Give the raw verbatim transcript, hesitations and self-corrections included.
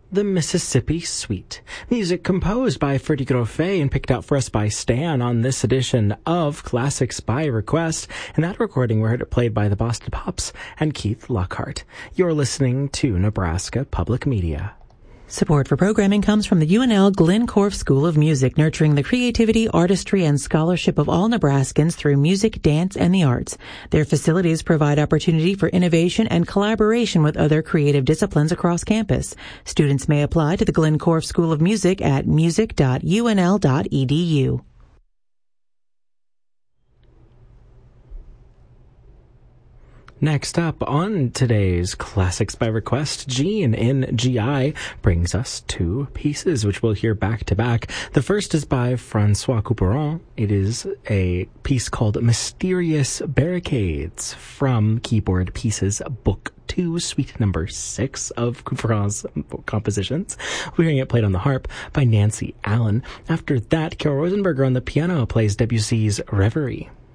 The Mississippi Suite. Music composed by Freddie Grofé and picked out for us by Stan on this edition of Classics by Request. In that recording, we heard it played by the Boston Pops and Keith Lockhart. You're listening to Nebraska Public Media. Support for programming comes from the U N L Glencorf School of Music, nurturing the creativity, artistry, and scholarship of all Nebraskans through music, dance, and the arts. Their facilities provide opportunity for innovation and collaboration with other creative disciplines across campus. Students may apply to the Glencorf School of Music at music dot u n l dot e d u. Next up on today's Classics by Request, Gene in G I brings us two pieces, which we'll hear back to back. The first is by Francois Couperin. It is a piece called Mysterious Barricades from Keyboard Pieces Book two, Suite number six of Couperin's compositions. We're hearing it played on the harp by Nancy Allen. After that, Carol Rosenberger on the piano plays Debussy's Reverie.